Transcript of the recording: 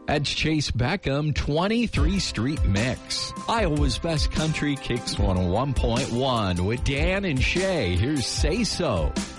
That's Chase Beckham, 23 Street Mix. Iowa's Best Country Kicks 101.1 with Dan and Shay. Here's Say So.